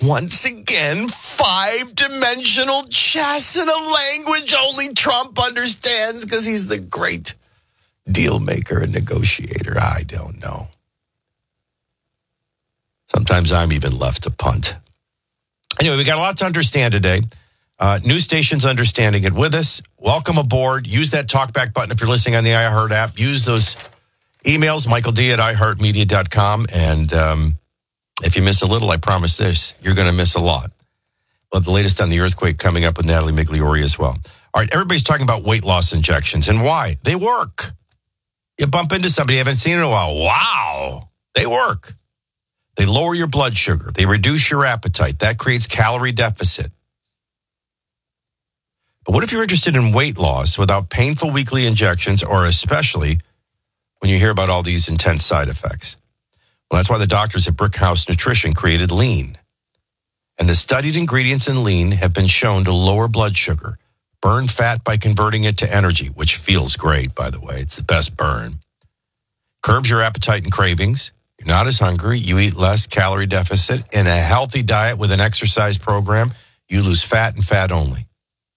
Once again, 5-dimensional chess in a language only Trump understands because he's the great deal maker and negotiator. I don't know. Sometimes I'm even left to punt. Anyway, we got a lot to understand today. News stations understanding it with us. Welcome aboard. Use that talkback button if you're listening on the iHeart app. Use those emails, Michael D at iHeartMedia.com. And if you miss a little, I promise this, you're going to miss a lot. But the latest on the earthquake coming up with Natalie Migliori as well. All right, everybody's talking about weight loss injections and why. They work. You bump into somebody you haven't seen in a while. Wow, they work. They lower your blood sugar. They reduce your appetite. That creates calorie deficit. But what if you're interested in weight loss without painful weekly injections, or especially when you hear about all these intense side effects? Well, that's why the doctors at Brickhouse Nutrition created Lean. And the studied ingredients in Lean have been shown to lower blood sugar, burn fat by converting it to energy, which feels great, by the way. It's the best burn. Curbs your appetite and cravings. You're not as hungry. You eat less, calorie deficit. In a healthy diet with an exercise program, you lose fat and fat only.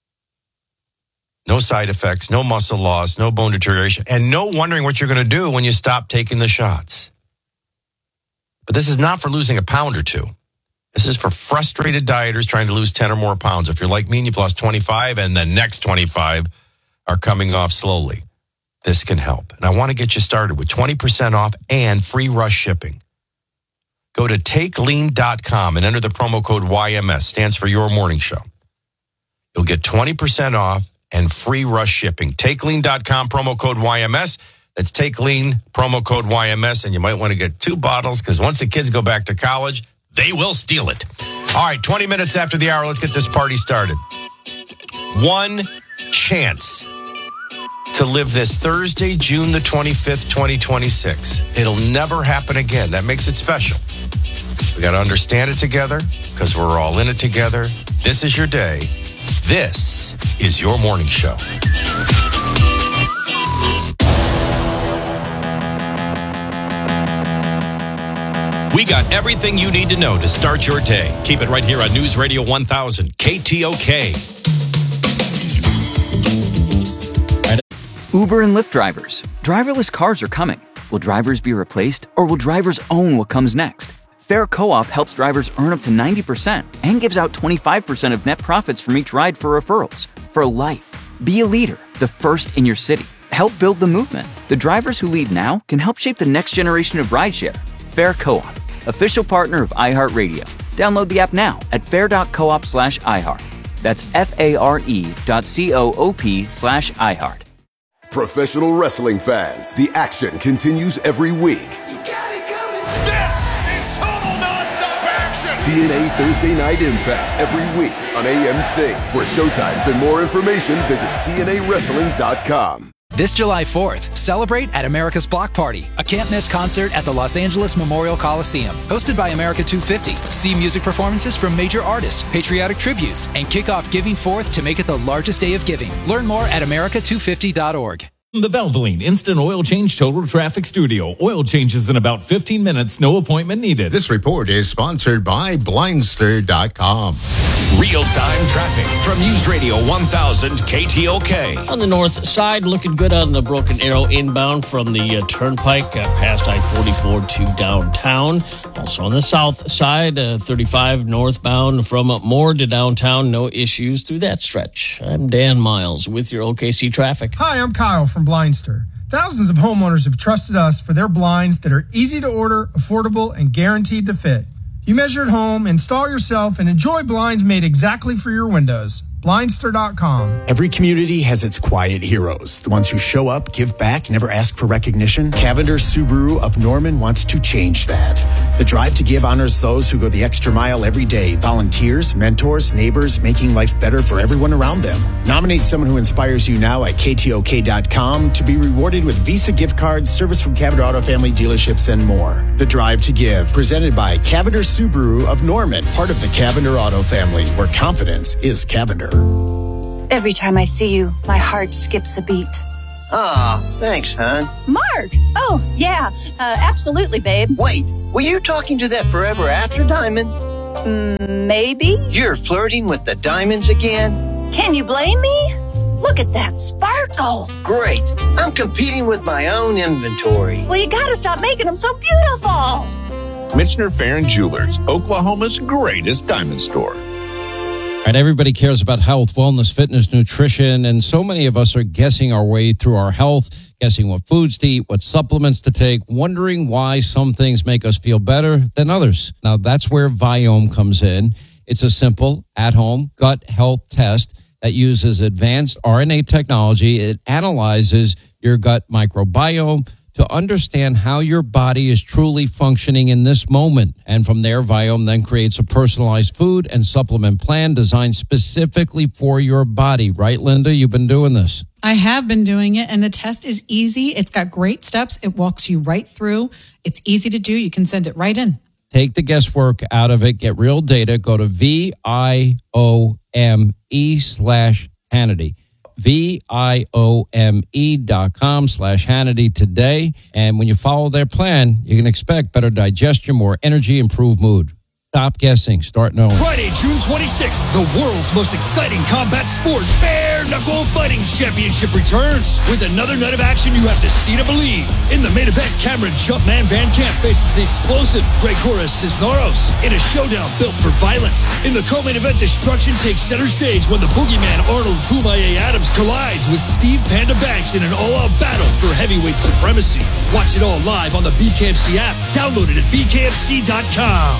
No side effects, no muscle loss, no bone deterioration, and no wondering what you're going to do when you stop taking the shots. But this is not for losing a pound or two. This is for frustrated dieters trying to lose 10 or more pounds. If you're like me and you've lost 25 and the next 25 are coming off slowly, this can help. And I want to get you started with 20% off and free rush shipping. Go to takelean.com and enter the promo code YMS, stands for Your Morning Show. You'll get 20% off and free rush shipping. Takelean.com, promo code YMS. That's Take Lean, promo code YMS, and you might want to get 2 bottles because once the kids go back to college, they will steal it. All right, 20 minutes after the hour, let's get this party started. One chance to live this Thursday, June the 25th, 2026. It'll never happen again. That makes it special. We got to understand it together because we're all in it together. This is your day. This is your morning show. We got everything you need to know to start your day. Keep it right here on News Radio 1000, KTOK. Uber and Lyft drivers. Driverless cars are coming. Will drivers be replaced, or will drivers own what comes next? Fair Co-op helps drivers earn up to 90% and gives out 25% of net profits from each ride for referrals. For life. Be a leader, the first in your city. Help build the movement. The drivers who lead now can help shape the next generation of rideshare. Fair Co-op, official partner of iHeartRadio. Download the app now at fair.coop/iHeart. That's FARE.coop/iHeart. Professional wrestling fans, the action continues every week. This is total nonstop action! TNA Thursday Night Impact every week on AMC. For showtimes and more information, visit TNAWrestling.com. This July 4th, celebrate at America's Block Party, a can't-miss concert at the Los Angeles Memorial Coliseum. Hosted by America 250. See music performances from major artists, patriotic tributes, and kick off Giving Forth to make it the largest day of giving. Learn more at America250.org. The Valvoline Instant Oil Change Total Traffic Studio. Oil changes in about 15 minutes, no appointment needed. This report is sponsored by Blindster.com. Real-time traffic from News Radio 1000 KTOK. On the north side, looking good on the Broken Arrow inbound from the Turnpike past I-44 to downtown. Also on the south side, 35 northbound from Moore to downtown. No issues through that stretch. I'm Dan Miles with your OKC traffic. Hi, I'm Kyle from Blindster. Thousands of homeowners have trusted us for their blinds that are easy to order, affordable, and guaranteed to fit. You measure at home, install yourself, and enjoy blinds made exactly for your windows. Blindster.com. Every community has its quiet heroes, the ones who show up, give back, never ask for recognition. Cavender Subaru of Norman wants to change that. The Drive to Give honors those who go the extra mile every day, volunteers, mentors, neighbors, making life better for everyone around them. Nominate someone who inspires you now at KTOK.com to be rewarded with Visa gift cards, service from Cavender Auto Family dealerships, and more. The Drive to Give, presented by Cavender Subaru of Norman, part of the Cavender Auto Family, where confidence is Cavender. Every time I see you, my heart skips a beat. Aw, thanks, hon. Mark! Oh, yeah, absolutely, babe. Wait, were you talking to that forever after diamond? Maybe. You're flirting with the diamonds again? Can you blame me? Look at that sparkle. Great. I'm competing with my own inventory. Well, you gotta stop making them so beautiful. Michener Farron Jewelers, Oklahoma's greatest diamond store. All right, everybody cares about health, wellness, fitness, nutrition, and so many of us are guessing our way through our health, guessing what foods to eat, what supplements to take, wondering why some things make us feel better than others. Now, that's where Viome comes in. It's a simple, at-home gut health test that uses advanced RNA technology. It analyzes your gut microbiome to understand how your body is truly functioning in this moment. And from there, Viome then creates a personalized food and supplement plan designed specifically for your body. Right, Linda? You've been doing this. I have been doing it, and the test is easy. It's got great steps. It walks you right through. It's easy to do. You can send it right in. Take the guesswork out of it. Get real data. Go to VIOME/Hannity. VIOME.com/Hannity today. And when you follow their plan, you can expect better digestion, more energy, improved mood. Stop guessing. Start knowing. Friday, June 26th, the world's most exciting combat sport, Bare Knuckle Fighting Championship returns with another night of action you have to see to believe. In the main event, Cameron Jumpman Van Camp faces the explosive Gregoras Cisneros in a showdown built for violence. In the co-main event, destruction takes center stage when the boogeyman Arnold Kumaye Adams collides with Steve Panda Banks in an all-out battle for heavyweight supremacy. Watch it all live on the BKFC app. Download it at BKFC.com.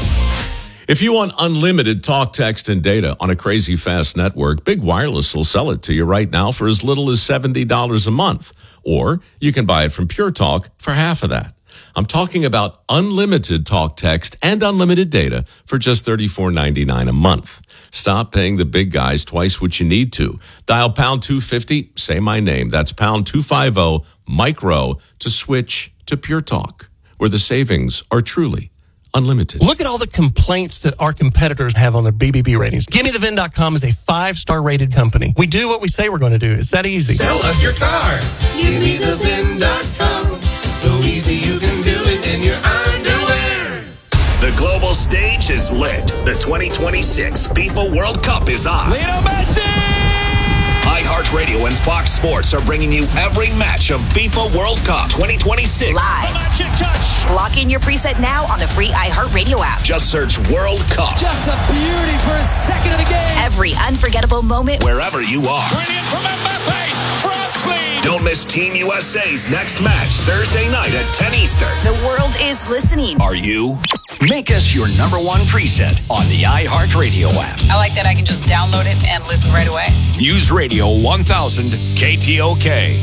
If you want unlimited talk, text, and data on a crazy fast network, Big Wireless will sell it to you right now for as little as $70 a month. Or you can buy it from Pure Talk for half of that. I'm talking about unlimited talk, text, and unlimited data for just $34.99 a month. Stop paying the big guys twice what you need to. Dial pound 250, say my name. That's pound 250 micro to switch to Pure Talk, where the savings are truly unlimited. Look at all the complaints that our competitors have on their BBB ratings. GiveMeTheVin.com is a 5-star rated company. We do what we say we're going to do. It's that easy. Sell us your car. GiveMeTheVin.com. So easy you can do it in your underwear. The global stage is lit. The 2026 FIFA World Cup is on. Lionel Messi! iHeartRadio and Fox Sports are bringing you every match of FIFA World Cup 2026. Live. Lock in your preset now on the free iHeartRadio app. Just search World Cup. Just a beauty for a second of the game. Every unforgettable moment. Wherever you are. Brilliant from Mbappe. France lead. Don't miss Team USA's next match Thursday night at 10 Eastern. The world is listening. Are you? Make us your #1 preset on the iHeartRadio app. I like that I can just download it and listen right away. News Radio 1000 KTOK.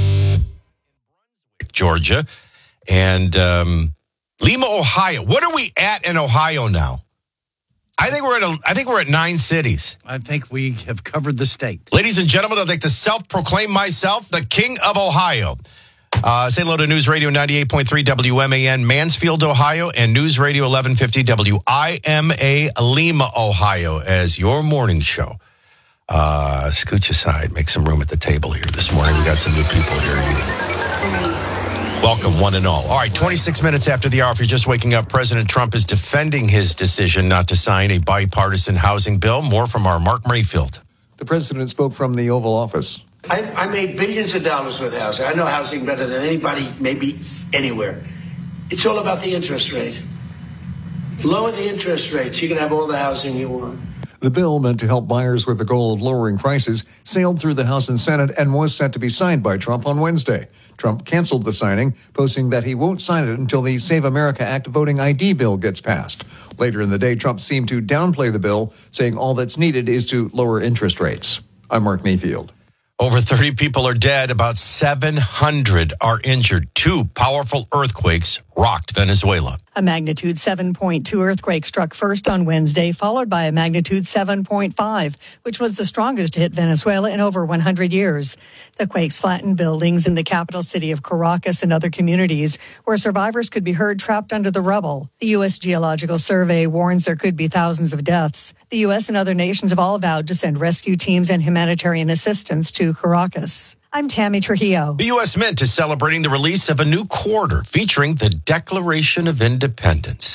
Georgia and Lima, Ohio. What are we at in Ohio now? I think we're at 9 cities. I think we have covered the state. Ladies and gentlemen, I'd like to self-proclaim myself the king of Ohio. Say hello to News Radio 98.3 WMAN Mansfield, Ohio, and News Radio 1150 WIMA Lima, Ohio, as your morning show. Scooch aside, make some room at the table here this morning. We got some new people here eating. Welcome, one and all. All right, 26 minutes after the hour, if you're just waking up, President Trump is defending his decision not to sign a bipartisan housing bill. More from our Mark Mayfield. The president spoke from the Oval Office. I made billions of dollars with housing. I know housing better than anybody, maybe anywhere. It's all about the interest rate. Lower the interest rates, you can have all the housing you want. The bill, meant to help buyers with the goal of lowering prices, sailed through the House and Senate and was set to be signed by Trump on Wednesday. Trump canceled the signing, posting that he won't sign it until the Save America Act voting ID bill gets passed. Later in the day, Trump seemed to downplay the bill, saying all that's needed is to lower interest rates. I'm Mark Mayfield. Over 30 people are dead. About 700 are injured. 2 powerful earthquakes rocked Venezuela. A magnitude 7.2 earthquake struck first on Wednesday, followed by a magnitude 7.5, which was the strongest to hit Venezuela in over 100 years. The quakes flattened buildings in the capital city of Caracas and other communities where survivors could be heard trapped under the rubble. The U.S. Geological Survey warns there could be thousands of deaths. The U.S. and other nations have all vowed to send rescue teams and humanitarian assistance to Caracas. I'm Tammy Trujillo. The U.S. Mint is celebrating the release of a new quarter featuring the Declaration of Independence.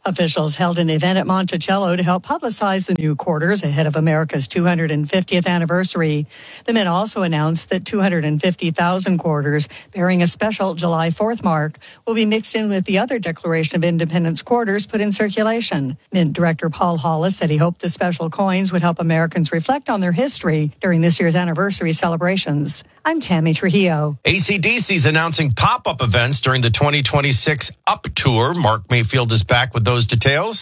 Officials held an event at Monticello to help publicize the new quarters ahead of America's 250th anniversary. The Mint also announced that 250,000 quarters bearing a special July 4th mark will be mixed in with the other Declaration of Independence quarters put in circulation. Mint Director Paul Hollis said he hoped the special coins would help Americans reflect on their history during this year's anniversary celebrations. I'm Tammy Trujillo. AC/DC is announcing pop-up events during the 2026 Up Tour. Mark Mayfield is back with those details.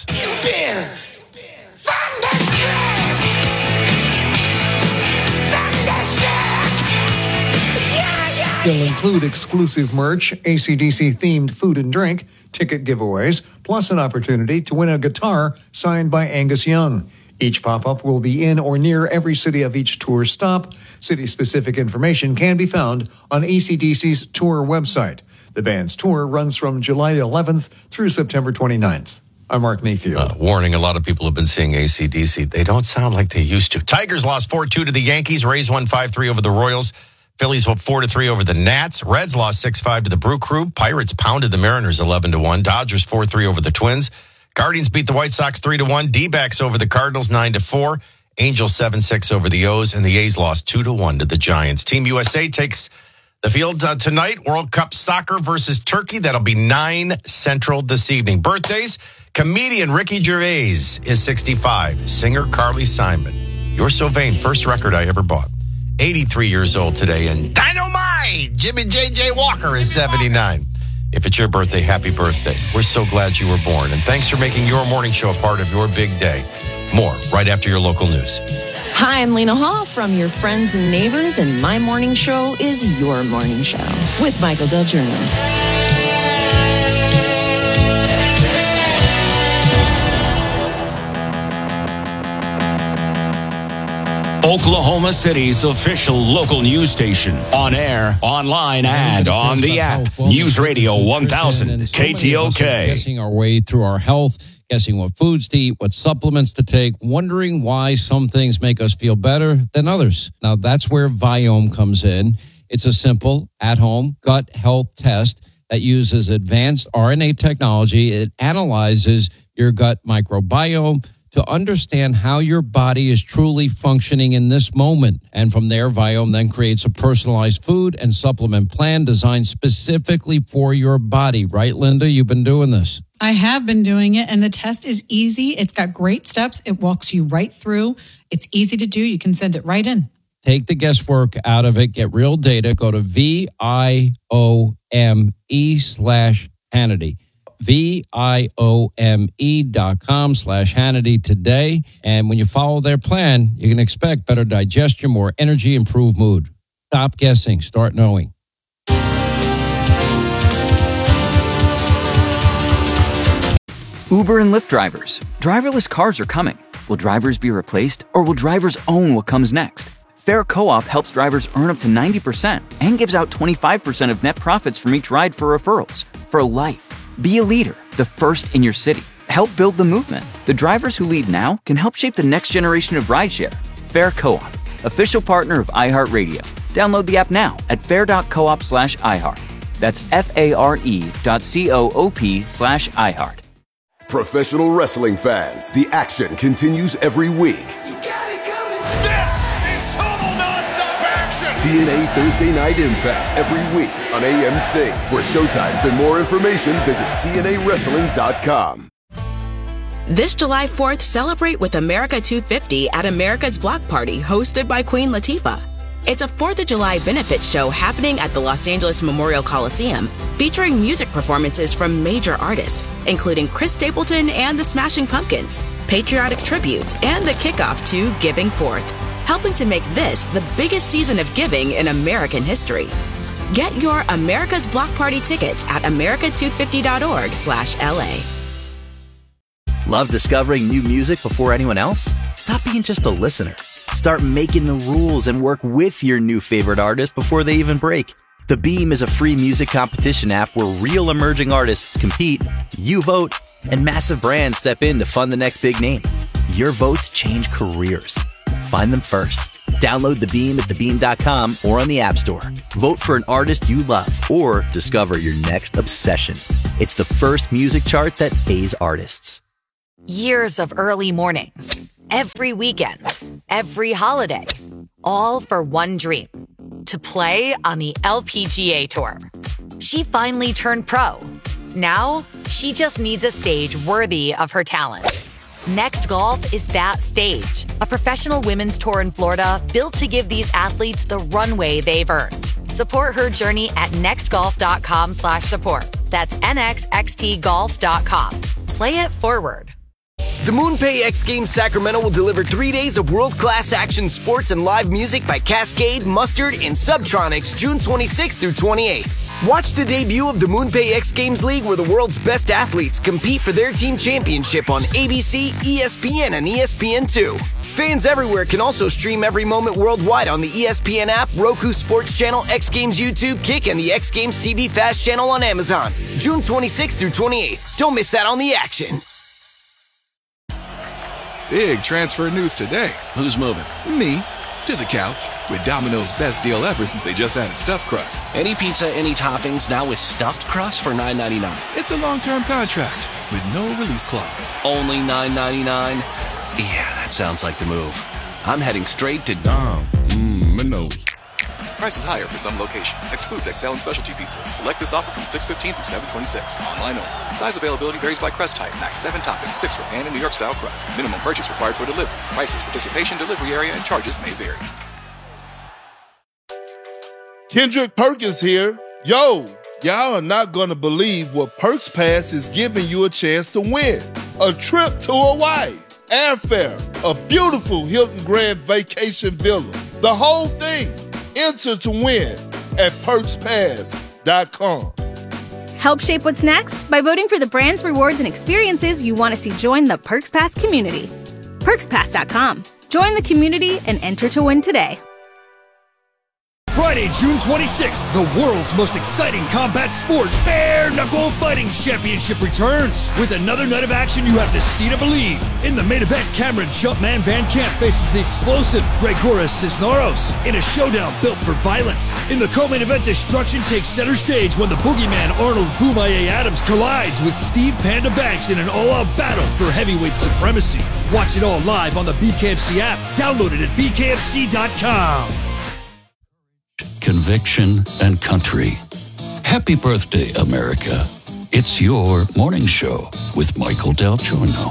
They'll include exclusive merch, AC/DC-themed food and drink, ticket giveaways, plus an opportunity to win a guitar signed by Angus Young. Each pop-up will be in or near every city of each tour stop. City-specific information can be found on AC/DC's tour website. The band's tour runs from July 11th through September 29th. I'm Mark Mayfield. Warning, a lot of people have been seeing AC/DC. They don't sound like they used to. Tigers lost 4-2 to the Yankees. Rays won 5-3 over the Royals. Phillies won 4-3 over the Nats. Reds lost 6-5 to the Brew Crew. Pirates pounded the Mariners 11-1. Dodgers 4-3 over the Twins. Guardians beat the White Sox 3-1. D-backs over the Cardinals 9-4. Angels 7-6 over the O's. And the A's lost 2-1 to the Giants. Team USA takes the field tonight. World Cup soccer versus Turkey. That'll be 9 Central this evening. Birthdays. Comedian Ricky Gervais is 65. Singer Carly Simon. You're So Vain. First record I ever bought. 83 years old today. And Dynamite! Jimmy J.J. Walker is 79. If it's your birthday, happy birthday. We're so glad you were born. And thanks for making your morning show a part of your big day. More right after your local news. Hi, I'm Lena Hall from your friends and neighbors, and my morning show is your morning show with Michael Del Giorno. Oklahoma City's official local news station. On air, online, and on the app. News Radio 1000, KTOK. Guessing our way through our health, guessing what foods to eat, what supplements to take, wondering why some things make us feel better than others. Now, that's where Viome comes in. It's a simple, at-home gut health test that uses advanced RNA technology. It analyzes your gut microbiome to understand how your body is truly functioning in this moment. And from there, Viome then creates a personalized food and supplement plan designed specifically for your body. Right, Linda? You've been doing this. I have been doing it, and the test is easy. It's got great steps. It walks you right through. It's easy to do. You can send it right in. Take the guesswork out of it. Get real data. Go to VIOME/Hannity. VIOME.com/Hannity today. And when you follow their plan, you can expect better digestion, more energy, improved mood. Stop guessing. Start knowing. Uber and Lyft drivers. Driverless cars are coming. Will drivers be replaced, or will drivers own what comes next? Fair Co-op helps drivers earn up to 90% and gives out 25% of net profits from each ride for referrals for life. Be a leader, the first in your city. Help build the movement. The drivers who lead now can help shape the next generation of rideshare. Fair Co-op, official partner of iHeartRadio. Download the app now at fair.coop/iHeart. That's FARE.coop/iHeart. Professional wrestling fans, the action continues every week. TNA Thursday Night Impact every week on AMC. For showtimes and more information, visit TNAWrestling.com. This July 4th, celebrate with America 250 at America's Block Party, hosted by Queen Latifah. It's a 4th of July benefit show happening at the Los Angeles Memorial Coliseum, featuring music performances from major artists, including Chris Stapleton and the Smashing Pumpkins, patriotic tributes, and the kickoff to Giving Forth, helping to make this the biggest season of giving in American history. Get your America's Block Party tickets at america250.org/LA. Love discovering new music before anyone else? Stop being just a listener. Start making the rules and work with your new favorite artist before they even break. The Beam is a free music competition app where real emerging artists compete, you vote, and massive brands step in to fund the next big name. Your votes change careers. Find them first. Download The Beam at thebeam.com or on the App Store. Vote for an artist you love or discover your next obsession. It's the first music chart that pays artists. Years of early mornings, every weekend, every holiday, all for one dream, to play on the LPGA Tour. She finally turned pro. Now, she just needs a stage worthy of her talent. Next Golf is that stage, a professional women's tour in Florida built to give these athletes the runway they've earned. Support her journey at nextgolf.com/support. That's nxxtgolf.com. Play it forward. The MoonPay X Games Sacramento will deliver 3 days of world-class action sports and live music by Cascade, Mustard, and Subtronics June 26th through 28th. Watch the debut of the MoonPay X Games League where the world's best athletes compete for their team championship on ABC, ESPN, and ESPN2. Fans everywhere can also stream every moment worldwide on the ESPN app, Roku Sports Channel, X Games YouTube, Kick, and the X Games TV Fast channel on Amazon. June 26th through 28th. Don't miss out on the action. Big transfer news today. Who's moving? Me. To the couch. With Domino's best deal ever since they just added stuffed crust. Any pizza, any toppings, now with stuffed crust for $9.99. It's a long-term contract with no release clause. Only $9.99? Yeah, that sounds like the move. I'm heading straight to Domino's. Prices higher for some locations. Excludes XL and specialty pizzas. Select this offer from 6/15 through 7/26. Online only. Size availability varies by crust type. Max 7 toppings, 6 for pan and New York style crust. Minimum purchase required for delivery. Prices, participation, delivery area, and charges may vary. Kendrick Perkins here. Yo, y'all are not gonna believe what Perks Pass is giving you a chance to win. A trip to Hawaii, airfare, a beautiful Hilton Grand Vacation Villa. The whole thing. Enter to win at PerksPass.com. Help shape what's next by voting for the brands, rewards, and experiences you want to see join the Perks Pass community. PerksPass.com. Join the community and enter to win today. Friday, June 26th, the world's most exciting combat sport, Bare Knuckle Fighting Championship returns. With another night of action you have to see to believe. In the main event, Cameron Jumpman Van Camp faces the explosive Gregoras Cisneros in a showdown built for violence. In the co-main event, destruction takes center stage when the boogeyman Arnold Boomaye Adams collides with Steve Panda Banks in an all-out battle for heavyweight supremacy. Watch it all live on the BKFC app. Download it at bkfc.com. Conviction and country. Happy birthday, America. It's your morning show with Michael Del Giorno.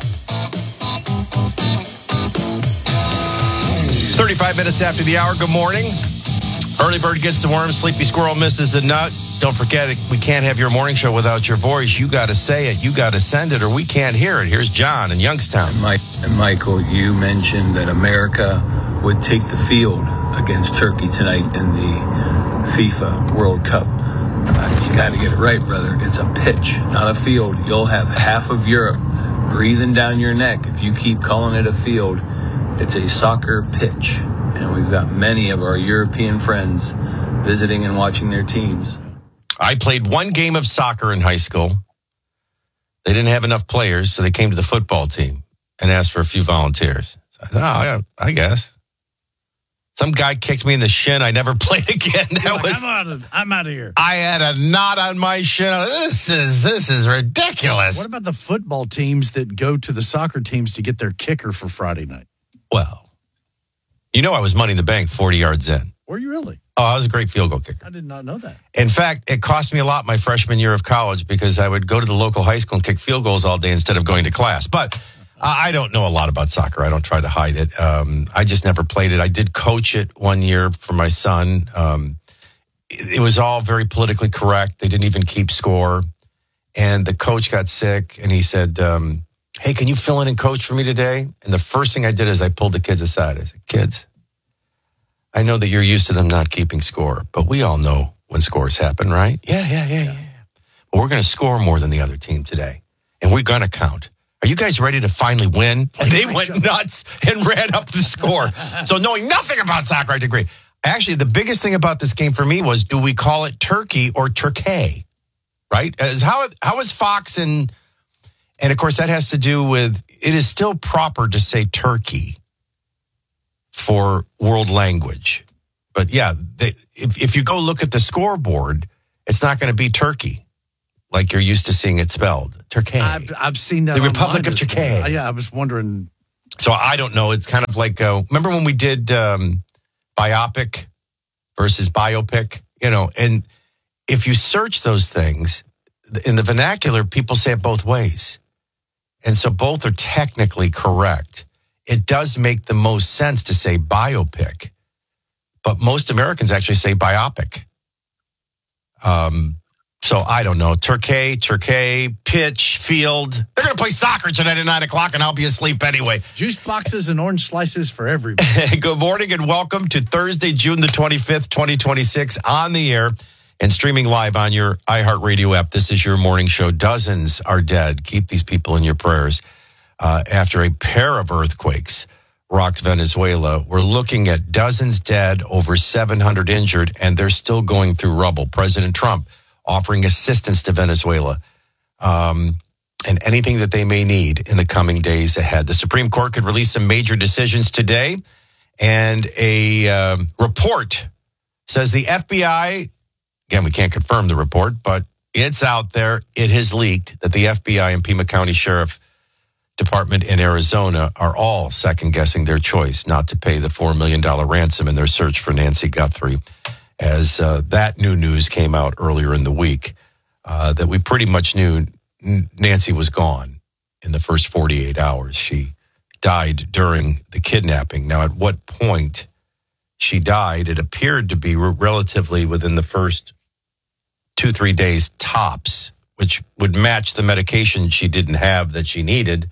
35 minutes after the hour. Good morning. Early bird gets the worm. Sleepy squirrel misses the nut. Don't forget, we can't have your morning show without your voice. You got to say it. You got to send it, or we can't hear it. Here's John in Youngstown. Michael, you mentioned that America would take the field against Turkey tonight in the FIFA World Cup. You got to get it right, brother. It's a pitch, not a field. You'll have half of Europe breathing down your neck if you keep calling it a field. It's a soccer pitch, and we've got many of our European friends visiting and watching their teams. I played one game of soccer in high school. They didn't have enough players, so they came to the football team and asked for a few volunteers. So I thought, yeah, I guess. Some guy kicked me in the shin. I never played again. I'm out of here. I had a knot on my shin. This is ridiculous. What about the football teams that go to the soccer teams to get their kicker for Friday night? Well, you know I was Money in the Bank 40 yards in. Were you really? Oh, I was a great field goal kicker. I did not know that. In fact, it cost me a lot my freshman year of college because I would go to the local high school and kick field goals all day instead of going to class. But I don't know a lot about soccer. I don't try to hide it. I just never played it. I did coach it one year for my son. It was all very politically correct. They didn't even keep score. And the coach got sick, and he said, hey, can you fill in and coach for me today? And the first thing I did is I pulled the kids aside. I said, kids, I know that you're used to them not keeping score, but we all know when scores happen, right? Yeah. But we're going to score more than the other team today, and we're going to count. Are you guys ready to finally win? And they went nuts and ran up the score. So knowing nothing about soccer, I agree. Actually, the biggest thing about this game for me was, do we call it Turkey or Turkey? Right? How is Fox and of course that has to do with, it is still proper to say Turkey for world language. But yeah, if you go look at the scoreboard, it's not going to be Turkey. like you're used to seeing it spelled. Turkey. I've seen that. The Republic of online. Turkey. Yeah, I was wondering. So I don't know. It's kind of like, remember when we did biopic versus biopic? And if you search those things, in the vernacular, people say it both ways. And so both are technically correct. It does make the most sense to say biopic, but most Americans actually say biopic. So I don't know. Turkey, pitch, field. They're going to play soccer tonight at 9 o'clock, and I'll be asleep anyway. Juice boxes and orange slices for everybody. Good morning and welcome to Thursday, June the 25th, 2026, on the air and streaming live on your iHeartRadio app. This is your morning show. Dozens are dead. Keep these people in your prayers. After a pair of earthquakes rocked Venezuela, we're looking at dozens dead, over 700 injured, and they're still going through rubble. President Trump offering assistance to Venezuela and anything that they may need in the coming days ahead. The Supreme Court could release some major decisions today, and a report says the FBI, again, we can't confirm the report, but it's out there. It has leaked that the FBI and Pima County Sheriff Department in Arizona are all second-guessing their choice not to pay the $4 million ransom in their search for Nancy Guthrie. As that new news came out earlier in the week, that we pretty much knew Nancy was gone in the first 48 hours. She died during the kidnapping. Now, at what point she died, it appeared to be relatively within the first 2-3 days tops, which would match the medication she didn't have that she needed.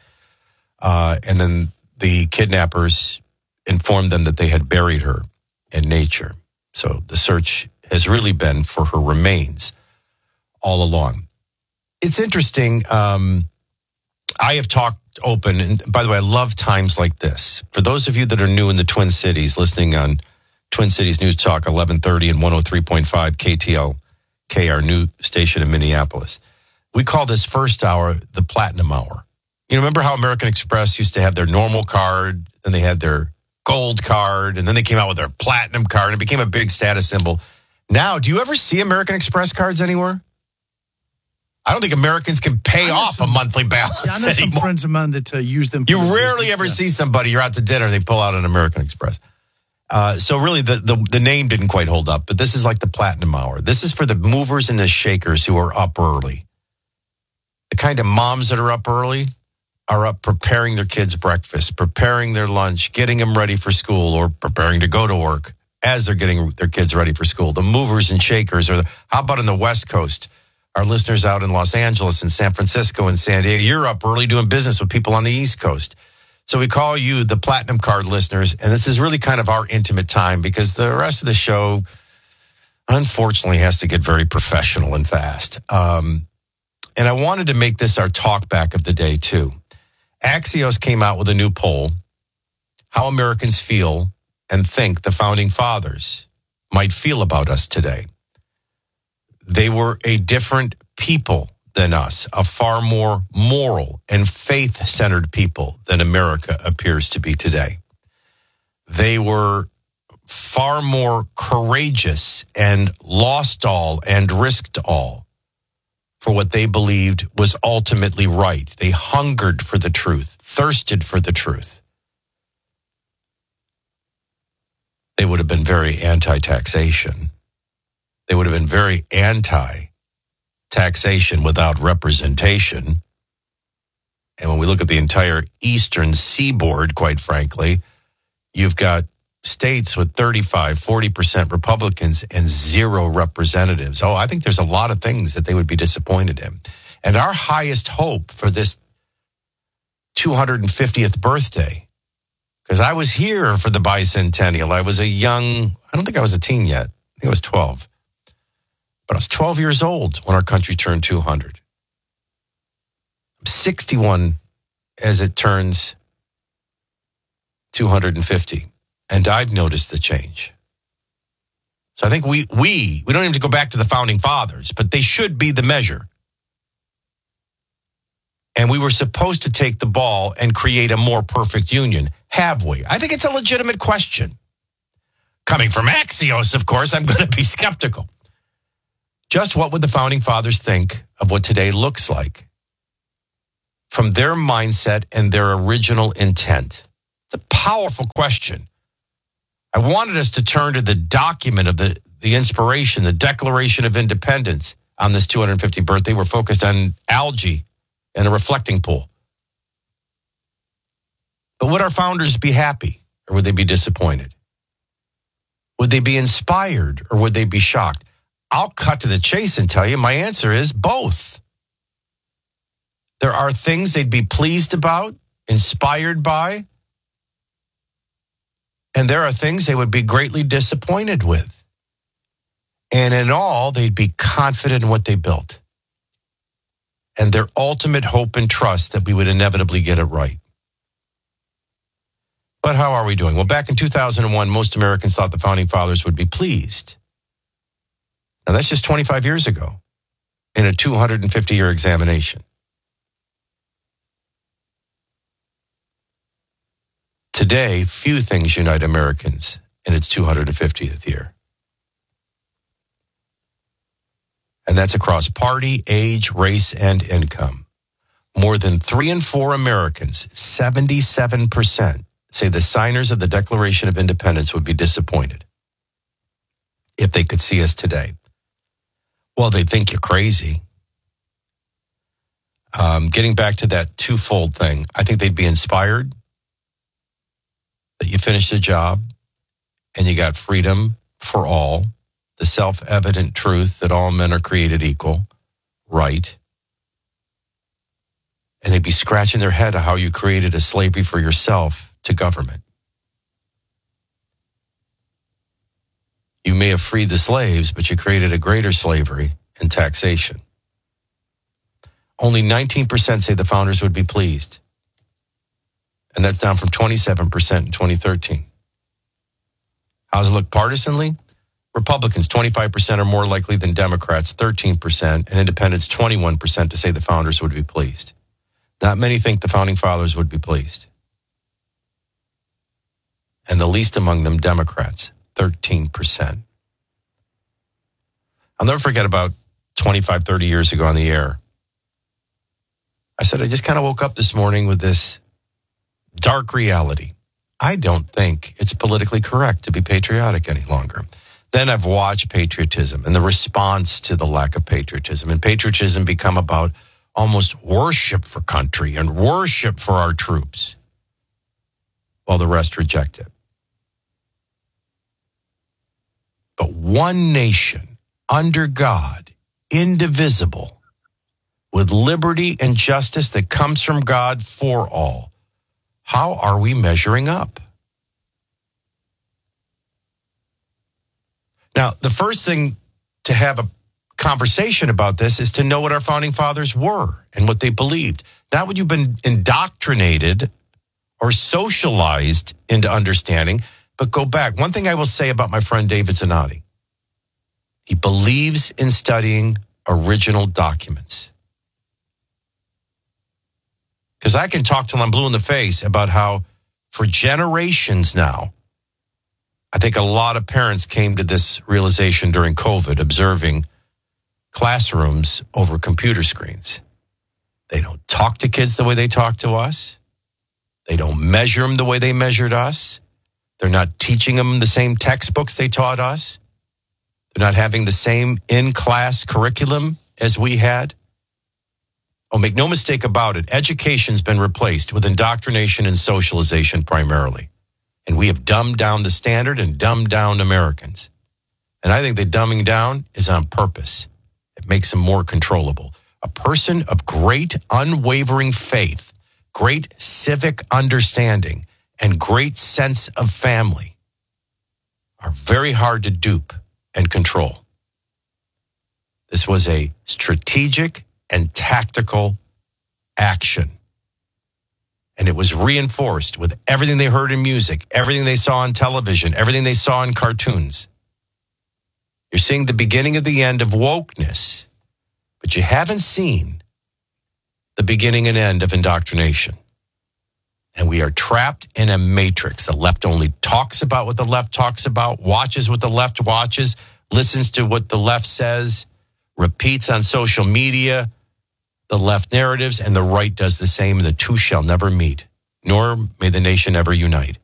And then the kidnappers informed them that they had buried her in nature. So the search has really been for her remains all along. It's interesting. I have talked open, and by the way, I love times like this. For those of you that are new in the Twin Cities, listening on Twin Cities News Talk 1130 and 103.5 KTLK, our new station in Minneapolis, we call this first hour the Platinum Hour. You remember how American Express used to have their normal card, then they had their gold card, and then they came out with their platinum card, and it became a big status symbol. Now, do you ever see American Express cards anywhere? I don't think Americans can pay off a monthly balance I know some friends of mine that use them. You rarely ever see somebody, you're out to dinner, they pull out an American Express. So really, the name didn't quite hold up, but this is like the Platinum Hour. This is for the movers and the shakers who are up early. The kind of moms that are up early are up preparing their kids' breakfast, preparing their lunch, getting them ready for school, or preparing to go to work as they're getting their kids ready for school. The movers and shakers are, how about in the West Coast? Our listeners out in Los Angeles and San Francisco and San Diego, you're up early doing business with people on the East Coast. So we call you the Platinum Card listeners, and this is really kind of our intimate time because the rest of the show, unfortunately, has to get very professional and fast. And I wanted to make this our talk back of the day, too. Axios came out with a new poll, how Americans feel and think the founding fathers might feel about us today. They were a different people than us, a far more moral and faith-centered people than America appears to be today. They were far more courageous and lost all and risked all for what they believed was ultimately right. They hungered for the truth, thirsted for the truth. They would have been very anti-taxation. They would have been very anti-taxation without representation. And when we look at the entire eastern seaboard, quite frankly, you've got states with 35, 40% Republicans and zero representatives. Oh, I think there's a lot of things that they would be disappointed in. And our highest hope for this 250th birthday, because I was here for the bicentennial. I was I don't think I was a teen yet. I think I was 12. But I was 12 years old when our country turned 200. I'm 61 as it turns 250. And I've noticed the change. So I think we don't even have to go back to the founding fathers, but they should be the measure. And we were supposed to take the ball and create a more perfect union. Have we? I think it's a legitimate question. Coming from Axios, of course, I'm going to be skeptical. Just what would the Founding Fathers think of what today looks like from their mindset and their original intent? It's a powerful question. I wanted us to turn to the document of the inspiration, the Declaration of Independence on this 250th birthday. We're focused on algae and a reflecting pool. But would our founders be happy or would they be disappointed? Would they be inspired or would they be shocked? I'll cut to the chase and tell you my answer is both. There are things they'd be pleased about, inspired by, and there are things they would be greatly disappointed with. And in all, they'd be confident in what they built and their ultimate hope and trust that we would inevitably get it right. But how are we doing? Well, back in 2001, most Americans thought the Founding Fathers would be pleased. Now, that's just 25 years ago in a 250-year examination. Today, few things unite Americans in its 250th year. And that's across party, age, race, and income. More than 3 in 4 Americans, 77%, say the signers of the Declaration of Independence would be disappointed if they could see us today. Well, they think you're crazy. Getting back to that twofold thing, I think they'd be inspired that you finished the job and you got freedom for all, the self-evident truth that all men are created equal, right? And they'd be scratching their head at how you created a slavery for yourself to government. You may have freed the slaves, but you created a greater slavery in taxation. Only 19% say the founders would be pleased. And that's down from 27% in 2013. How's it look partisanly? Republicans, 25% are more likely than Democrats, 13%, and independents, 21% to say the founders would be pleased. Not many think the Founding Fathers would be pleased. And the least among them, Democrats, 13%. I'll never forget about 25, 30 years ago on the air. I said, I just kind of woke up this morning with this dark reality. I don't think it's politically correct to be patriotic any longer. Then I've watched patriotism and the response to the lack of patriotism. And patriotism become about almost worship for country and worship for our troops, while the rest reject it. But one nation under God, indivisible, with liberty and justice that comes from God for all. How are we measuring up? Now, the first thing to have a conversation about this is to know what our founding fathers were and what they believed. Not what you've been indoctrinated or socialized into understanding, but go back. One thing I will say about my friend David Zanotti, he believes in studying original documents. Because I can talk till I'm blue in the face about how for generations now, I think a lot of parents came to this realization during COVID, observing classrooms over computer screens. They don't talk to kids the way they talk to us. They don't measure them the way they measured us. They're not teaching them the same textbooks they taught us. They're not having the same in-class curriculum as we had. Oh, make no mistake about it, education's been replaced with indoctrination and socialization primarily. And we have dumbed down the standard and dumbed down Americans. And I think the dumbing down is on purpose. It makes them more controllable. A person of great unwavering faith, great civic understanding, and great sense of family are very hard to dupe and control. This was a strategic and tactical action. And it was reinforced with everything they heard in music, everything they saw on television, everything they saw in cartoons. You're seeing the beginning of the end of wokeness, but you haven't seen the beginning and end of indoctrination. And we are trapped in a matrix. The left only talks about what the left talks about, watches what the left watches, listens to what the left says, repeats on social media the left narratives, and the right does the same, and the two shall never meet, nor may the nation ever unite.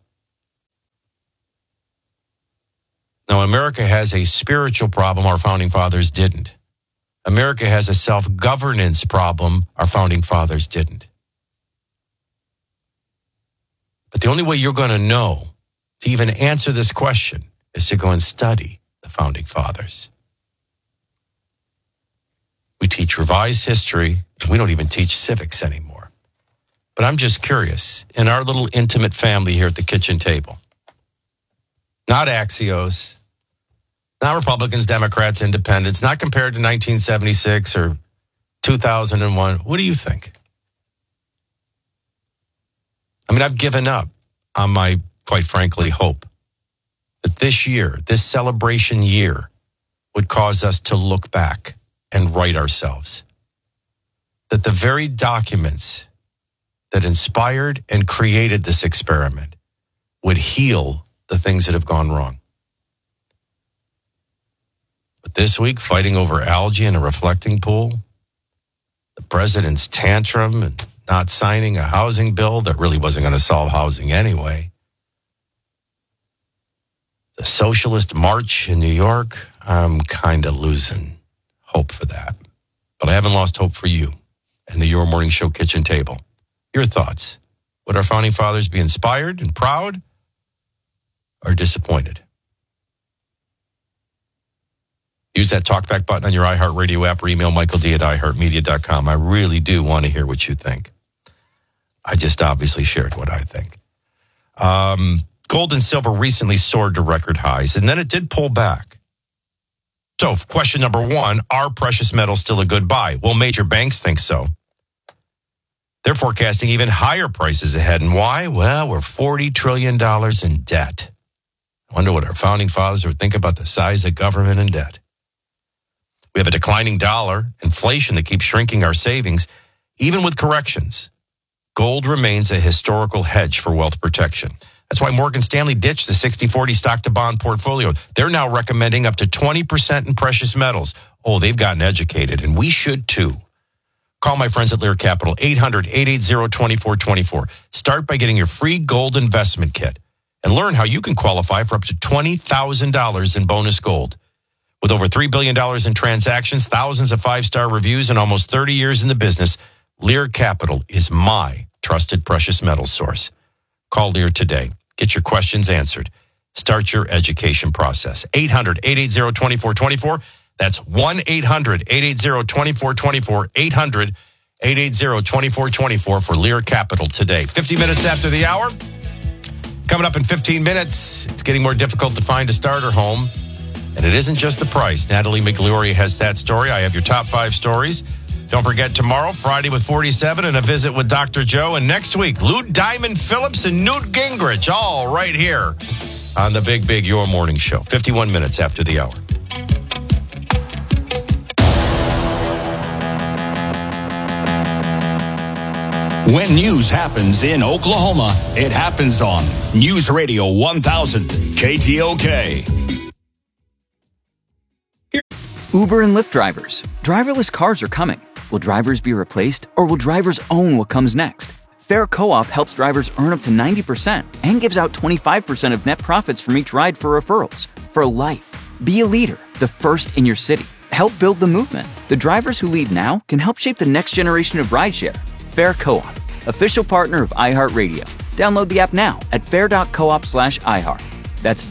Now, America has a spiritual problem our founding fathers didn't. America has a self-governance problem our founding fathers didn't. But the only way you're going to know to even answer this question is to go and study the founding fathers. We teach revised history. We don't even teach civics anymore. But I'm just curious, in our little intimate family here at the kitchen table, not Axios, not Republicans, Democrats, Independents, not compared to 1976 or 2001. What do you think? I mean, I've given up on my, quite frankly, hope that this year, this celebration year, would cause us to look back and right ourselves. That the very documents that inspired and created this experiment would heal the things that have gone wrong. But this week, fighting over algae in a reflecting pool, the president's tantrum and not signing a housing bill that really wasn't going to solve housing anyway, the socialist march in New York, I'm kind of losing hope for that. But I haven't lost hope for you and the Your Morning Show kitchen table. Your thoughts. Would our founding fathers be inspired and proud or disappointed? Use that talkback button on your iHeartRadio app or email michaeld@iheartmedia.com. I really do want to hear what you think. I just obviously shared what I think. Gold and silver recently soared to record highs, and then it did pull back. So question number one, are precious metals still a good buy? Well, major banks think so. They're forecasting even higher prices ahead. And why? Well, we're $40 trillion in debt. I wonder what our founding fathers would think about the size of government and debt. We have a declining dollar, inflation that keeps shrinking our savings. Even with corrections, gold remains a historical hedge for wealth protection. That's why Morgan Stanley ditched the 60-40 stock-to-bond portfolio. They're now recommending up to 20% in precious metals. Oh, they've gotten educated, and we should too. Call my friends at Lear Capital, 800-880-2424. Start by getting your free gold investment kit and learn how you can qualify for up to $20,000 in bonus gold. With over $3 billion in transactions, thousands of five-star reviews, and almost 30 years in the business, Lear Capital is my trusted precious metals source. Call Lear today. Get your questions answered. Start your education process. 800-880-2424. That's 1-800-880-2424. 800-880-2424 for Lear Capital today. 50 minutes after the hour. Coming up in 15 minutes, it's getting more difficult to find a starter home. And it isn't just the price. Natalie Migliore has that story. I have your top 5 stories. Don't forget tomorrow, Friday with 47 and a visit with Dr. Joe. And next week, Lou Diamond Phillips and Newt Gingrich, all right here on the Big Your Morning Show. 51 minutes after the hour. When news happens in Oklahoma, it happens on News Radio 1000 KTOK. Uber and Lyft drivers. Driverless cars are coming. Will drivers be replaced, or will drivers own what comes next? Fair Co-op helps drivers earn up to 90% and gives out 25% of net profits from each ride for referrals. For life. Be a leader, the first in your city. Help build the movement. The drivers who lead now can help shape the next generation of rideshare. Fair Co-op, official partner of iHeartRadio. Download the app now at fair.coop/iHeart. That's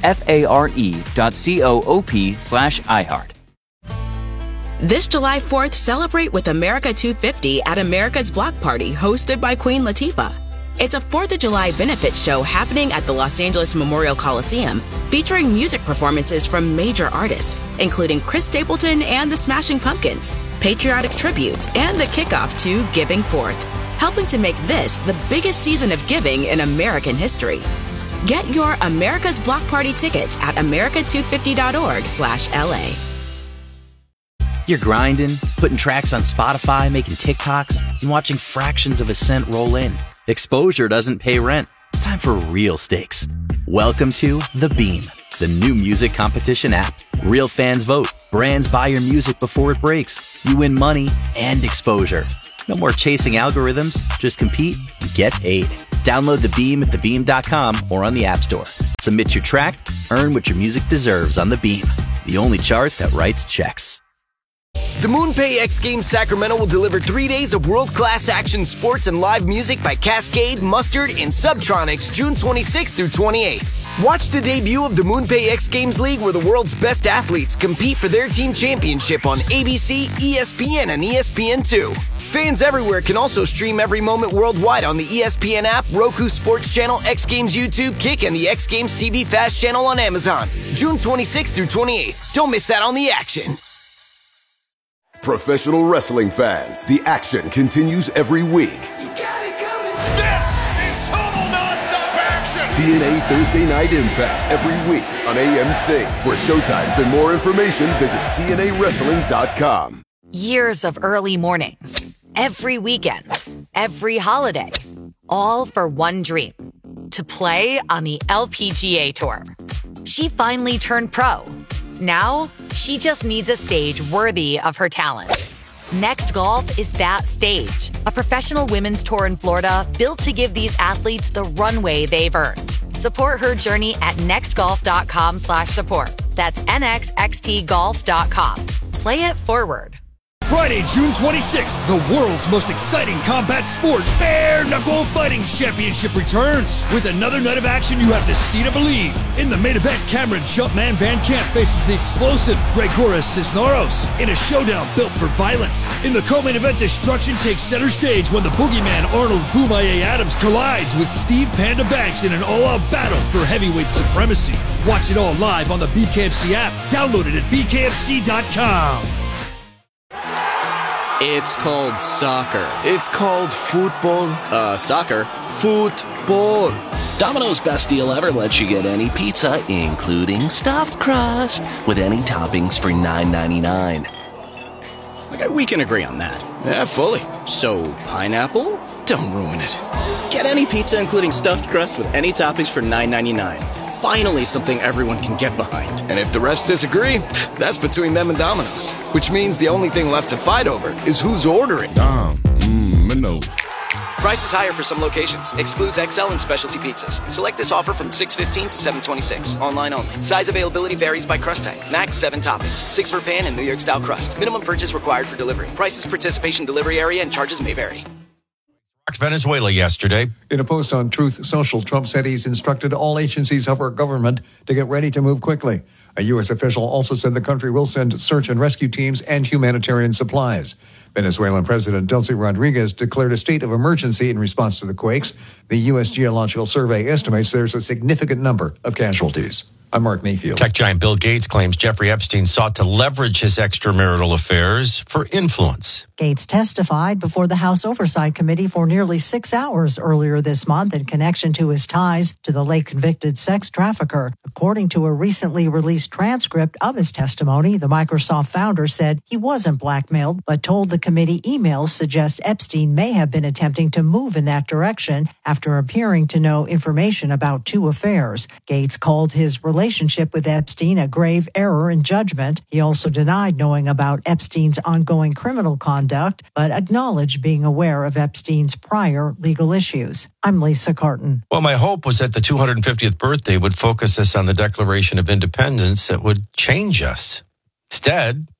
FARE.coop/iHeart. This July 4th, celebrate with America 250 at America's Block Party, hosted by Queen Latifah. It's a 4th of July benefit show happening at the Los Angeles Memorial Coliseum, featuring music performances from major artists, including Chris Stapleton and the Smashing Pumpkins, patriotic tributes, and the kickoff to Giving Forth, helping to make this the biggest season of giving in American history. Get your America's Block Party tickets at america250.org/LA. You're grinding, putting tracks on Spotify, making TikToks, and watching fractions of a cent roll in. Exposure doesn't pay rent. It's time for real stakes. Welcome to The Beam, the new music competition app. Real fans vote. Brands buy your music before it breaks. You win money and exposure. No more chasing algorithms. Just compete and get paid. Download The Beam at thebeam.com or on the App Store. Submit your track, earn what your music deserves on The Beam, the only chart that writes checks. The MoonPay X Games Sacramento will deliver 3 days of world-class action sports and live music by Cascade, Mustard, and Subtronics June 26th through 28th. Watch the debut of the MoonPay X Games League, where the world's best athletes compete for their team championship on ABC, ESPN, and ESPN2. Fans everywhere can also stream every moment worldwide on the ESPN app, Roku Sports Channel, X Games YouTube, Kick, and the X Games TV Fast channel on Amazon. June 26th through 28th. Don't miss out on the action. Professional wrestling fans, the action continues every week. TNA Thursday Night Impact every week on AMC. For showtimes and more information, visit TNAWrestling.com. Years of early mornings, every weekend, every holiday, all for one dream, to play on the LPGA Tour. She finally turned pro. Now, she just needs a stage worthy of her talent. Next Golf is that stage, a professional women's tour in Florida built to give these athletes the runway they've earned. Support her journey at nextgolf.com/support. That's nxxtgolf.com. Play it forward. Friday, June 26th, the world's most exciting combat sport, Bare Knuckle Fighting Championship returns. With another night of action you have to see to believe. In the main event, Cameron Jumpman Van Camp faces the explosive Gregoras Cisneros in a showdown built for violence. In the co-main event, destruction takes center stage when the boogeyman Arnold Boomaye Adams collides with Steve Panda Banks in an all-out battle for heavyweight supremacy. Watch it all live on the BKFC app. Download it at bkfc.com. It's called soccer. It's called football. Soccer. Football. Domino's best deal ever lets you get any pizza, including stuffed crust, with any toppings for $9.99. Okay, we can agree on that. Yeah, fully. So, pineapple? Don't ruin it. Get any pizza, including stuffed crust, with any toppings for $9.99. Finally, something everyone can get behind. And if the refs disagree, that's between them and Domino's. Which means the only thing left to fight over is who's ordering. Domino's. Price is higher for some locations. Excludes XL and specialty pizzas. Select this offer from 6/15 to 7/26. Online only. Size availability varies by crust type. Max 7 toppings. 6 for pan and New York style crust. Minimum purchase required for delivery. Prices, participation, delivery area, and charges may vary. Venezuela yesterday. In a post on Truth Social, Trump said he's instructed all agencies of our government to get ready to move quickly. A U.S. official also said the country will send search and rescue teams and humanitarian supplies. Venezuelan President Delcy Rodriguez declared a state of emergency in response to the quakes. The U.S. Geological Survey estimates there's a significant number of casualties. I'm Mark Mayfield. Tech giant Bill Gates claims Jeffrey Epstein sought to leverage his extramarital affairs for influence. Gates testified before the House Oversight Committee for nearly 6 hours earlier this month in connection to his ties to the late convicted sex trafficker. According to a recently released transcript of his testimony, the Microsoft founder said he wasn't blackmailed, but told the committee emails suggest Epstein may have been attempting to move in that direction after appearing to know information about 2 affairs. Gates called his relationship with Epstein a grave error in judgment. He also denied knowing about Epstein's ongoing criminal conduct, but acknowledged being aware of Epstein's prior legal issues. I'm Lisa Carton. Well, my hope was that the 250th birthday would focus us on the Declaration of Independence that would change us. Instead,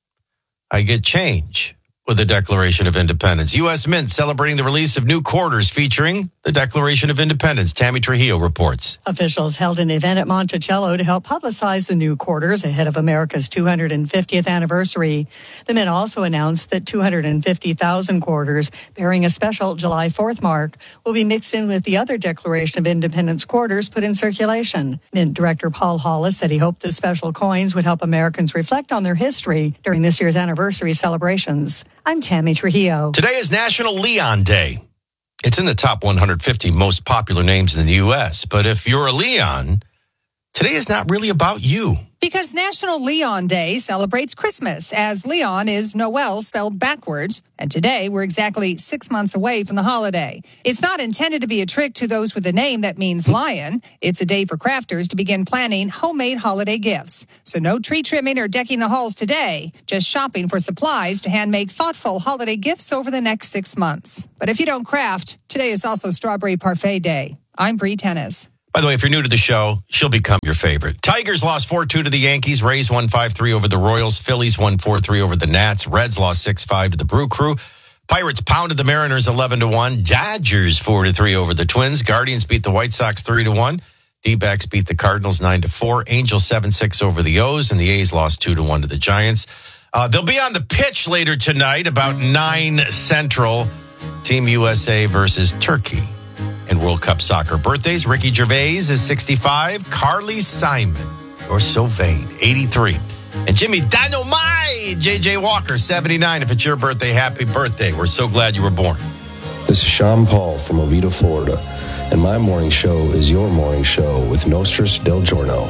I get change with the Declaration of Independence. U.S. Mint celebrating the release of new quarters featuring the Declaration of Independence. Tammy Trujillo reports. Officials held an event at Monticello to help publicize the new quarters ahead of America's 250th anniversary. The Mint also announced that 250,000 quarters bearing a special July 4th mark will be mixed in with the other Declaration of Independence quarters put in circulation. Mint Director Paul Hollis said he hoped the special coins would help Americans reflect on their history during this year's anniversary celebrations. I'm Tammy Trujillo. Today is National Leon Day. It's in the top 150 most popular names in the U.S., but if you're a Leon, Today is not really about you. Because National Leon Day celebrates Christmas, as Leon is Noel spelled backwards. And today, we're exactly 6 months away from the holiday. It's not intended to be a trick to those with a name that means lion. It's a day for crafters to begin planning homemade holiday gifts. So no tree trimming or decking the halls today, just shopping for supplies to hand make thoughtful holiday gifts over the next 6 months. But if you don't craft, today is also Strawberry Parfait Day. I'm Bree Tennis. By the way, if you're new to the show, she'll become your favorite. Tigers lost 4-2 to the Yankees. Rays won 5-3 over the Royals. Phillies won 4-3 over the Nats. Reds lost 6-5 to the Brew Crew. Pirates pounded the Mariners 11-1. Dodgers 4-3 over the Twins. Guardians beat the White Sox 3-1. D-backs beat the Cardinals 9-4. Angels 7-6 over the O's, and the A's lost 2-1 to the Giants. They'll be on the pitch later tonight about 9 Central. Team USA versus Turkey. And World Cup soccer birthdays. Ricky Gervais is 65. Carly Simon, you're so vain, 83. And Jimmy Dynamite, JJ Walker, 79. If it's your birthday, happy birthday. We're so glad you were born. This is Sean Paul from Oviedo, Florida. And my morning show is your morning show with Nostris Del Giorno.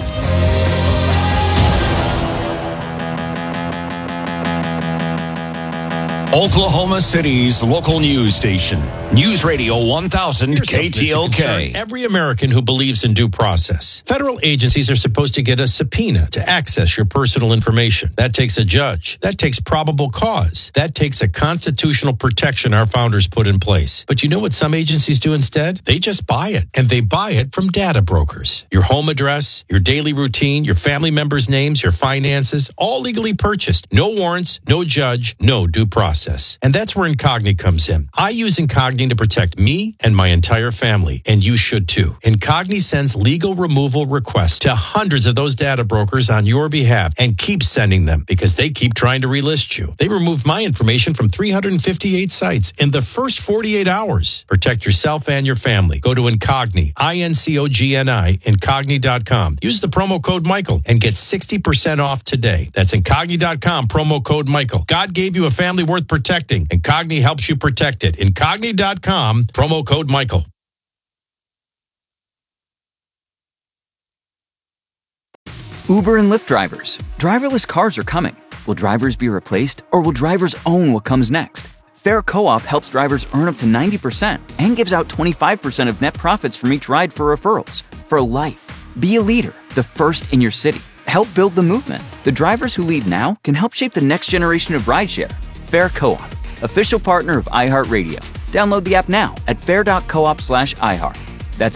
Oklahoma City's local news station. News Radio 1000 KTOK. Every American who believes in due process. Federal agencies are supposed to get a subpoena to access your personal information. That takes a judge. That takes probable cause. That takes a constitutional protection our founders put in place. But you know what some agencies do instead? They just buy it. And they buy it from data brokers. Your home address, your daily routine, your family members' names, your finances, all legally purchased. No warrants, no judge, no due process. And that's where Incogni comes in. I use Incogni to protect me and my entire family, and you should too. Incogni sends legal removal requests to hundreds of those data brokers on your behalf and keeps sending them because they keep trying to relist you. They removed my information from 358 sites in the first 48 hours. Protect yourself and your family. Go to Incogni, INCOGNI, Incogni.com. Use the promo code Michael and get 60% off today. That's Incogni.com, promo code Michael. God gave you a family worth protecting. Incogni helps you protect it. Incogni.com, promo code Michael. Uber and Lyft drivers. Driverless cars are coming. Will drivers be replaced, or will drivers own what comes next? Fair Co-op helps drivers earn up to 90% and gives out 25% of net profits from each ride for referrals. For life. Be a leader, the first in your city. Help build the movement. The drivers who lead now can help shape the next generation of rideshare. Fair Co-op, official partner of iHeartRadio. Download the app now at fair.coop/iHeart. That's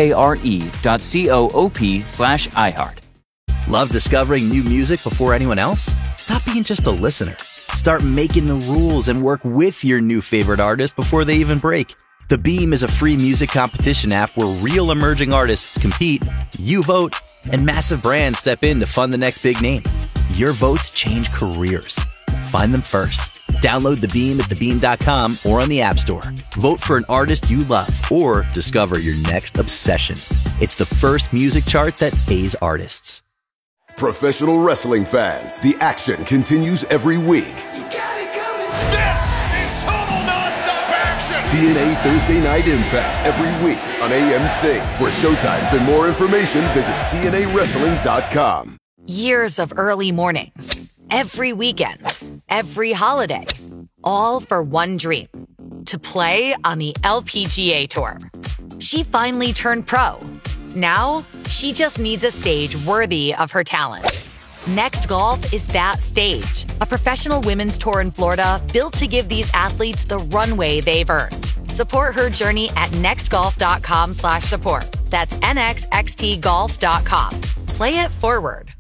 FARE.coop/iHeart. Love discovering new music before anyone else? Stop being just a listener. Start making the rules and work with your new favorite artist before they even break. The Beam is a free music competition app where real emerging artists compete, you vote, and massive brands step in to fund the next big name. Your votes change careers. Find them first. Download The Beam at thebeam.com or on the App Store. Vote for an artist you love or discover your next obsession. It's the first music chart that pays artists. Professional wrestling fans, the action continues every week. This is total non-stop action! TNA Thursday Night Impact every week on AMC. For showtimes and more information, visit TNAWrestling.com. Years of early mornings, every weekend, every holiday, all for one dream, to play on the LPGA Tour. She finally turned pro. Now, she just needs a stage worthy of her talent. Next Golf is that stage, a professional women's tour in Florida built to give these athletes the runway they've earned. Support her journey at nextgolf.com/support. That's nxxtgolf.com. Play it forward.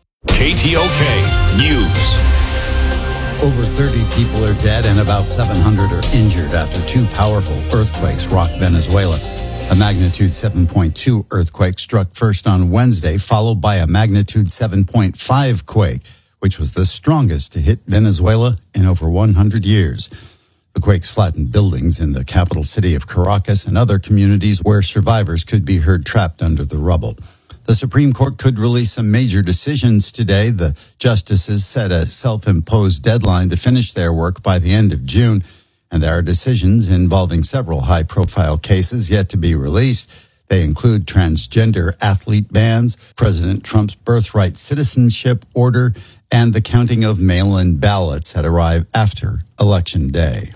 KTOK News. Over 30 people are dead and about 700 are injured after two powerful earthquakes rocked Venezuela. A magnitude 7.2 earthquake struck first on Wednesday, followed by a magnitude 7.5 quake, which was the strongest to hit Venezuela in over 100 years. The quakes flattened buildings in the capital city of Caracas and other communities where survivors could be heard trapped under the rubble. The Supreme Court could release some major decisions today. The justices set a self-imposed deadline to finish their work by the end of June, and there are decisions involving several high-profile cases yet to be released. They include transgender athlete bans, President Trump's birthright citizenship order, and the counting of mail-in ballots that arrive after Election Day.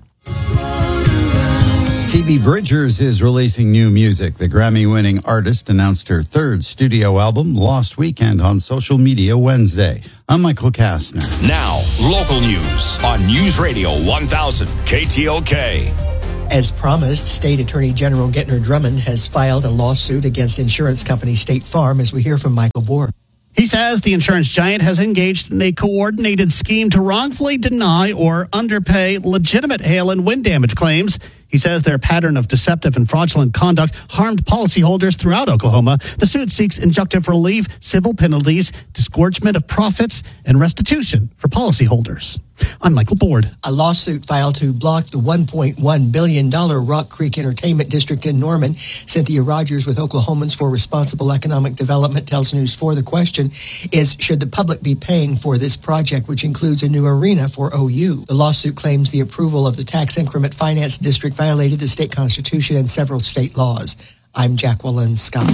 Phoebe Bridgers is releasing new music. The Grammy-winning artist announced her third studio album, Lost Weekend, on social media Wednesday. I'm Michael Kastner. Now, local news on News Radio 1000 KTOK. As promised, State Attorney General Gentner Drummond has filed a lawsuit against insurance company State Farm, as we hear from Michael Bohr. He says the insurance giant has engaged in a coordinated scheme to wrongfully deny or underpay legitimate hail and wind damage claims. He says their pattern of deceptive and fraudulent conduct harmed policyholders throughout Oklahoma. The suit seeks injunctive relief, civil penalties, disgorgement of profits, and restitution for policyholders. I'm Michael Board. A lawsuit filed to block the $1.1 billion Rock Creek Entertainment District in Norman. Cynthia Rogers with Oklahomans for Responsible Economic Development tells News 4 the question is, should the public be paying for this project, which includes a new arena for OU? The lawsuit claims the approval of the Tax Increment Finance District violated the state constitution and several state laws. I'm Jacqueline Scott.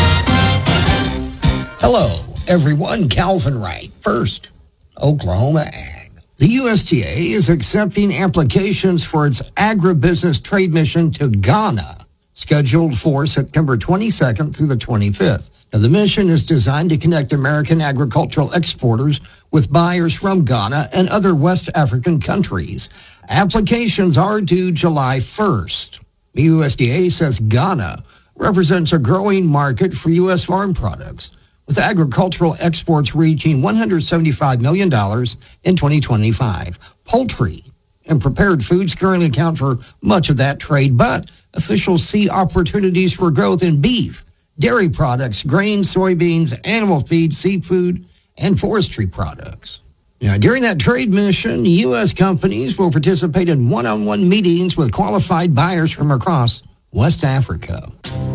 Hello, everyone. Calvin Wright. First, Oklahoma Ag. The USDA is accepting applications for its agribusiness trade mission to Ghana, scheduled for September 22nd through the 25th. Now, the mission is designed to connect American agricultural exporters with buyers from Ghana and other West African countries. Applications are due July 1st. The USDA says Ghana represents a growing market for U.S. farm products, with agricultural exports reaching $175 million in 2025. Poultry and prepared foods currently account for much of that trade, but officials see opportunities for growth in beef, dairy products, grains, soybeans, animal feed, seafood, and forestry products. Now, during that trade mission, U.S. companies will participate in one-on-one meetings with qualified buyers from across West Africa.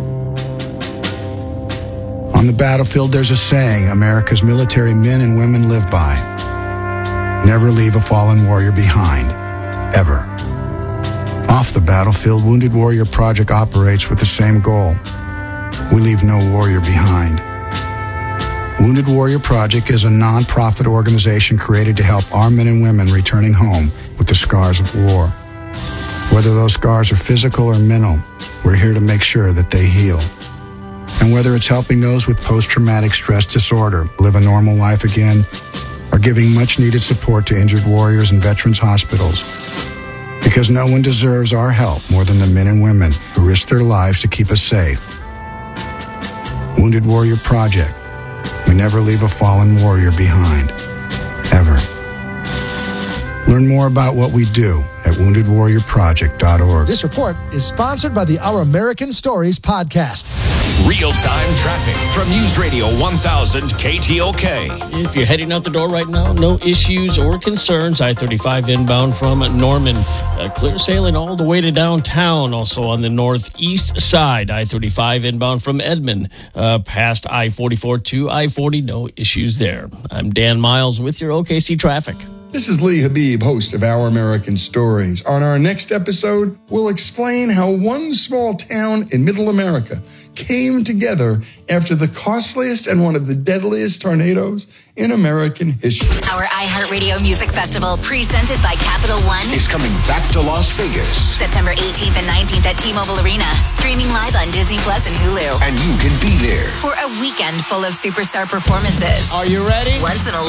On the battlefield, there's a saying America's military men and women live by. Never leave a fallen warrior behind, ever. Off the battlefield, Wounded Warrior Project operates with the same goal. We leave no warrior behind. Wounded Warrior Project is a non-profit organization created to help our men and women returning home with the scars of war. Whether those scars are physical or mental, we're here to make sure that they heal. And whether it's helping those with post-traumatic stress disorder live a normal life again, or giving much-needed support to injured warriors in veterans' hospitals. Because no one deserves our help more than the men and women who risk their lives to keep us safe. Wounded Warrior Project. We never leave a fallen warrior behind, ever. Learn more about what we do at woundedwarriorproject.org. This report is sponsored by the Our American Stories podcast. Real-time traffic from News Radio 1000 KTOK. If you're heading out the door right now, no issues or concerns. I-35 inbound from Norman. Clear sailing all the way to downtown. Also on the northeast side, I-35 inbound from Edmond. Past I-44 to I-40, no issues there. I'm Dan Miles with your OKC traffic. This is Lee Habib, host of Our American Stories. On our next episode, we'll explain how one small town in Middle America came together after the costliest and one of the deadliest tornadoes in American history. Our iHeartRadio Music Festival, presented by Capital One, is coming back to Las Vegas. September 18th and 19th at T-Mobile Arena, streaming live on Disney Plus and Hulu. And you can be there for a weekend full of superstar performances. Are you ready? Once in a